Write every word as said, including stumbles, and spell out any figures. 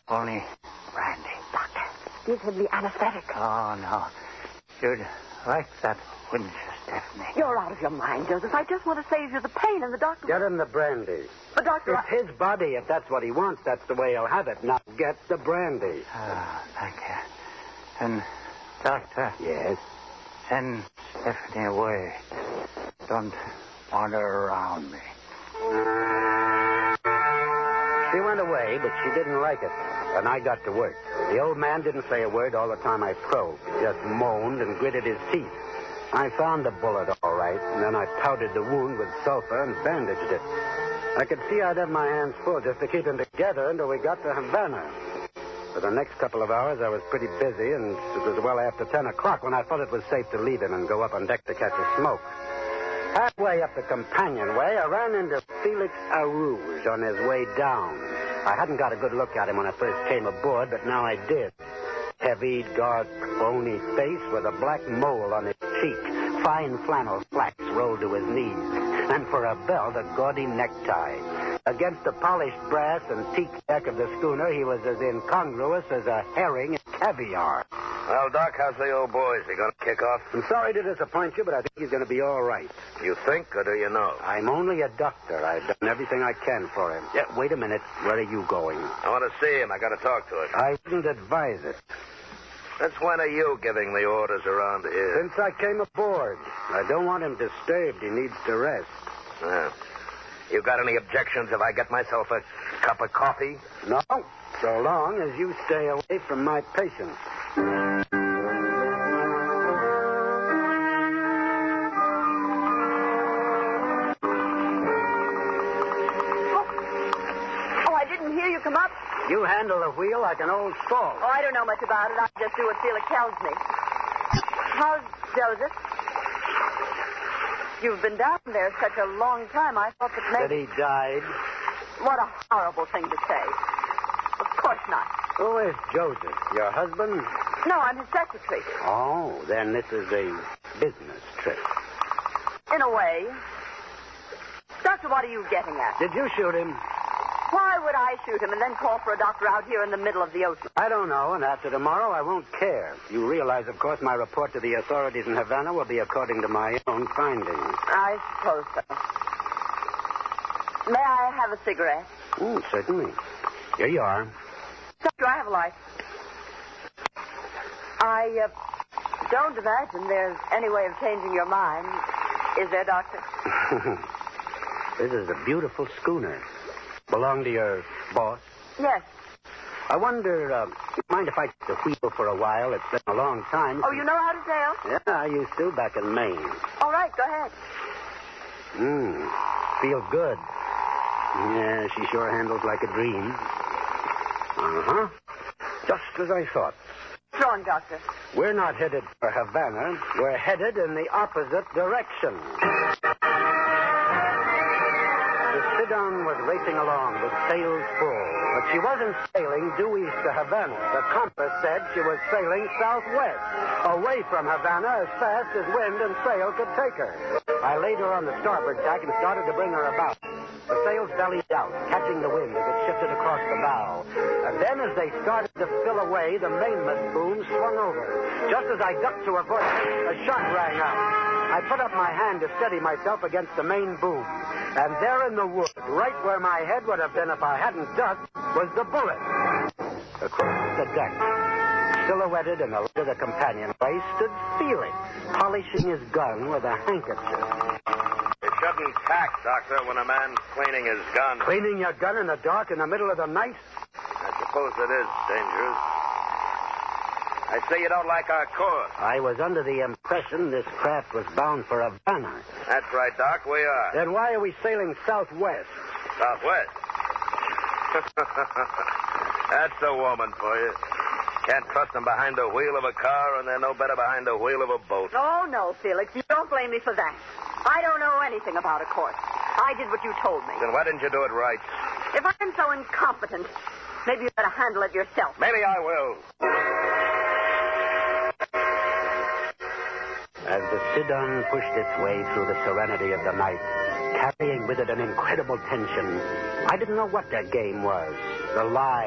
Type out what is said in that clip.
only brandy. Doctor, give him the anesthetic. Oh, no. You'd like that, wouldn't you, Stephanie? You're out of your mind, Joseph. I just want to save you the pain, and the doctor... Get him the brandy. But, Doctor... It's I... his body. If that's what he wants, that's the way he'll have it. Now, get the brandy. Oh, thank you. And, Doctor... Yes? Send Stephanie away. Don't wander around me. She went away, but she didn't like it. And I got to work. The old man didn't say a word all the time I probed. He just moaned and gritted his teeth. I found the bullet all right, and then I powdered the wound with sulfur and bandaged it. I could see I'd have my hands full just to keep him together until we got to Havana. For the next couple of hours, I was pretty busy, and it was well after ten o'clock when I felt it was safe to leave him and go up on deck to catch a smoke. Halfway up the companionway, I ran into Felix Arouge on his way down. I hadn't got a good look at him when I first came aboard, but now I did. Heavy, dark, bony face with a black mole on his cheek. Fine flannel slacks rolled to his knees. And for a belt, a gaudy necktie. Against the polished brass and teak deck of the schooner, he was as incongruous as a herring in caviar. Well, Doc, how's the old boy? Is he going to kick off? I'm sorry to disappoint you, but I think he's going to be all right. You think, or do you know? I'm only a doctor. I've done everything I can for him. Yeah, wait a minute. Where are you going? I want to see him. I got to talk to him. I wouldn't advise it. Since when are you giving the orders around here? Since I came aboard. I don't want him disturbed. He needs to rest. Yeah. You got any objections if I get myself a cup of coffee? No, so long as you stay away from my patients. Come up? You handle the wheel like an old saw. Oh, I don't know much about it. I just do what Felix tells me. How's Joseph? You've been down there such a long time. I thought that maybe... That he died? What a horrible thing to say. Of course not. Who is Joseph? Your husband? No, I'm his secretary. Oh, then this is a business trip. In a way. Doctor, what are you getting at? Did you shoot him? Why would I shoot him and then call for a doctor out here in the middle of the ocean? I don't know, and after tomorrow, I won't care. You realize, of course, my report to the authorities in Havana will be according to my own findings. I suppose so. May I have a cigarette? Mm, certainly. Here you are. Doctor, I have a light. I uh, don't imagine there's any way of changing your mind. Is there, Doctor? This is a beautiful schooner. Belong to your boss? Yes. I wonder, uh, mind if I take the wheel for a while? It's been a long time. Oh, you know how to sail? Yeah, I used to back in Maine. All right, go ahead. Hmm. Feel good. Yeah, she sure handles like a dream. Uh-huh. Just as I thought. What's wrong, Doctor? We're not headed for Havana. We're headed in the opposite direction. The Sidon was racing along with sails full, but she wasn't sailing due east to Havana. The compass said she was sailing southwest, away from Havana as fast as wind and sail could take her. I laid her on the starboard tack and started to bring her about. The sails bellied out, catching the wind as it shifted across the bow. And then as they started to fill away, the mainmast boom swung over. Just as I ducked to avert, a shot rang out. I put up my hand to steady myself against the main boom. And there in the wood, right where my head would have been if I hadn't ducked, was the bullet. Across the deck, silhouetted in the light of the companionway, stood Felix, polishing his gun with a handkerchief. It shouldn't tack, Doctor, when a man's cleaning his gun. Cleaning your gun in the dark in the middle of the night? I suppose it is dangerous. I see you don't like our course. I was under the impression this craft was bound for Havana. That's right, Doc, we are. Then why are we sailing southwest? Southwest? That's a woman for you. Can't trust them behind the wheel of a car, and they're no better behind the wheel of a boat. Oh, no, Felix. You don't blame me for that. I don't know anything about a course. I did what you told me. Then why didn't you do it right? If I'm so incompetent, maybe you better handle it yourself. Maybe I will. As the Sidon pushed its way through the serenity of the night, carrying with it an incredible tension, I didn't know what that game was. The lie